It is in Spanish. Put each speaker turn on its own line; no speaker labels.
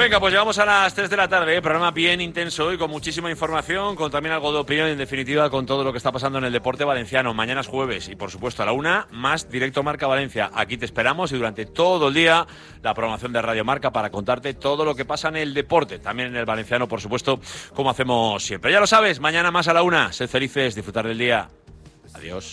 Venga, pues llegamos a las 3 de la tarde, programa bien intenso y con muchísima información, con también algo de opinión y en definitiva con todo lo que está pasando en el deporte valenciano. Mañana es jueves y por supuesto a la 1 más Directo Marca Valencia. Aquí te esperamos y durante todo el día la programación de Radio Marca para contarte todo lo que pasa en el deporte, también en el valenciano por supuesto, como hacemos siempre. Ya lo sabes, mañana más a la 1. Sed felices, disfrutar del día. Adiós.